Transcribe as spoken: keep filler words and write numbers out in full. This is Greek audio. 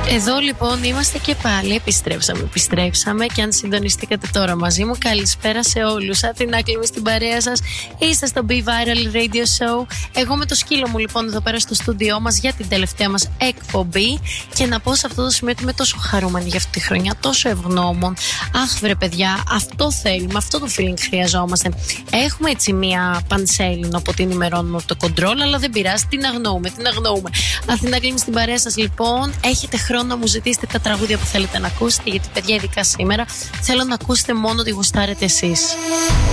Εδώ λοιπόν είμαστε και πάλι. Επιστρέψαμε, επιστρέψαμε. Και αν συντονιστήκατε τώρα μαζί μου, καλησπέρα σε όλους. Αθηνά Κλίμη στην παρέα σας. Είστε στο Be Viral Radio Show. Εγώ με το σκύλο μου λοιπόν εδώ πέρα στο στούντιό μας για την τελευταία μας εκπομπή. Και να πω σε αυτό το σημείο ότι είμαι τόσο χαρούμενη για αυτή τη χρονιά, τόσο ευγνώμων. Αχ, βρε παιδιά, αυτό θέλουμε, αυτό το feeling χρειαζόμαστε. Έχουμε έτσι μία πανσέλινο που την ημερώνουμε από το κοντρόλ, αλλά δεν πειράζει, την αγνοούμε, την αγνοούμε. Αθηνά Κλίμη στην παρέα σας λοιπόν. Έχετε χρόνο να μου ζητήσετε τα τραγούδια που θέλετε να ακούσετε, γιατί παιδιά ειδικά σήμερα θέλω να ακούσετε μόνο ότι γουστάρετε εσείς.